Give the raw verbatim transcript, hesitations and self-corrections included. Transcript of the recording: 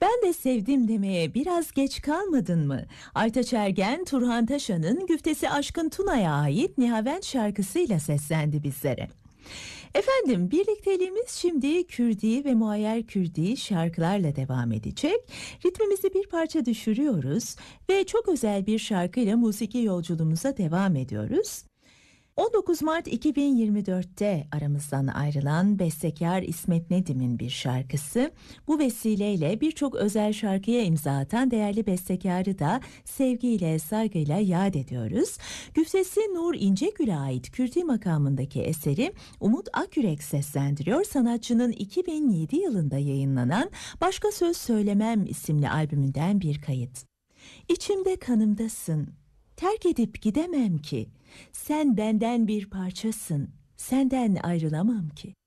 Ben de sevdim demeye biraz geç kalmadın mı? Aytaç Ergen, Turhan Taşan'ın Güftesi Aşkın Tuna'ya ait Nihavent şarkısıyla seslendi bizlere. Efendim, birlikteliğimiz şimdi Kürdi ve Muayyer Kürdi şarkılarla devam edecek. Ritmimizi bir parça düşürüyoruz ve çok özel bir şarkıyla musiki yolculuğumuza devam ediyoruz. on dokuz Mart iki bin yirmi dörtte aramızdan ayrılan bestekar İsmet Nedim'in bir şarkısı. Bu vesileyle birçok özel şarkıya imza atan değerli bestekarı da sevgiyle, saygıyla yad ediyoruz. Güftesi Nur İncegül'e ait Kürdi makamındaki eseri Umut Akyürek seslendiriyor. Sanatçının iki bin yedi yılında yayınlanan Başka Söz Söylemem isimli albümünden bir kayıt. İçimde kanımdasın, terk edip gidemem ki. Sen benden bir parçasın, senden ayrılamam ki.